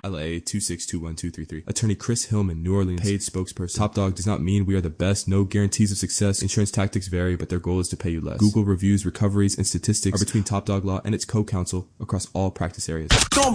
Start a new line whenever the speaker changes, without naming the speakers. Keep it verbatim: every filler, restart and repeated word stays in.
L A two six two one two three three. Attorney Chris Hillman, New Orleans, paid spokesperson. Top Dog does not mean we are the best. No guarantees of success. Insurance tactics vary, but their goal is to pay you less. Google reviews, recoveries, and statistics are between Top Dog Law and its co-counsel across all practice areas.